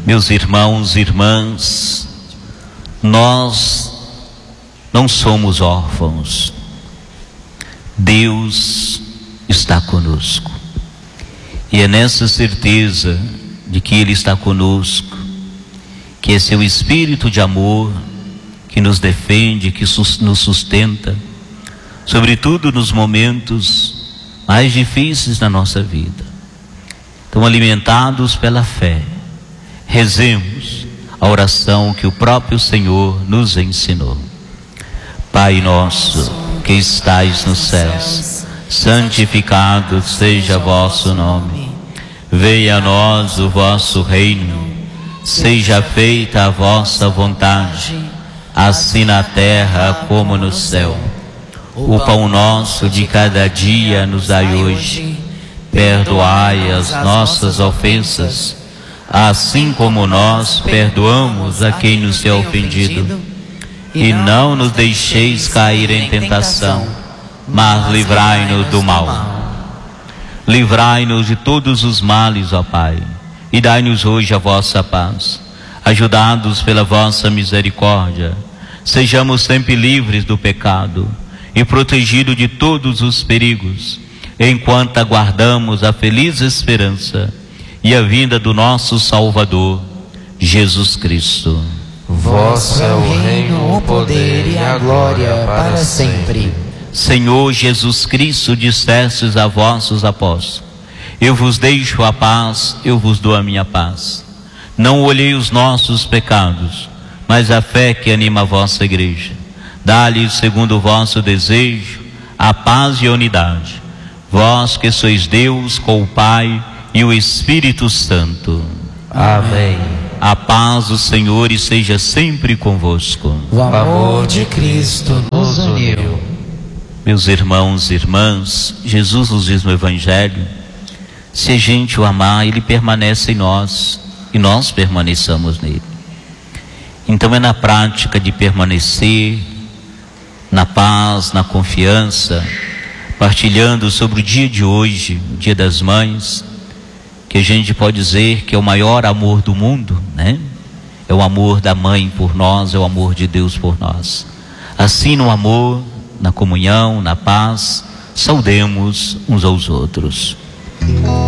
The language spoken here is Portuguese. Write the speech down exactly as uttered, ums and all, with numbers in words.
Meus irmãos e irmãs, nós não somos órfãos. Deus está conosco. E é nessa certeza de que Ele está conosco, que é seu Espírito de amor que nos defende, que nos sustenta, sobretudo nos momentos mais difíceis da nossa vida. Então, alimentados pela fé, rezemos a oração que o próprio Senhor nos ensinou. Pai nosso que estais nos céus, santificado seja vosso nome. Venha a nós o vosso reino. Seja feita a vossa vontade, assim na terra como no céu. O pão nosso de cada dia nos dai hoje. Perdoai as nossas ofensas, assim como nós perdoamos a quem nos é ofendido. E não nos deixeis cair em tentação, mas livrai-nos do mal. Livrai-nos de todos os males, ó Pai, e dai-nos hoje a vossa paz. Ajudados pela vossa misericórdia, sejamos sempre livres do pecado e protegidos de todos os perigos, enquanto aguardamos a feliz esperança e a vinda do nosso Salvador, Jesus Cristo. Vosso é o reino, o poder e a glória para sempre. Senhor Jesus Cristo, dissestes a vossos apóstolos: eu vos deixo a paz, eu vos dou a minha paz. Não olhei os nossos pecados, mas a fé que anima a vossa igreja. Dá-lhe, segundo o vosso desejo, a paz e a unidade. Vós que sois Deus com o Pai e o Espírito Santo. Amém. A paz do Senhor esteja sempre convosco. O amor de Cristo nos uniu. Meus irmãos e irmãs, Jesus nos diz no Evangelho: se a gente o amar, Ele permanece em nós e nós permaneçamos nele. Então é na prática de permanecer na paz, na confiança, partilhando sobre o dia de hoje, o Dia das Mães, que a gente pode dizer que é o maior amor do mundo, né? É o amor da mãe por nós, é o amor de Deus por nós. Assim, no amor, na comunhão, na paz, saudemos uns aos outros.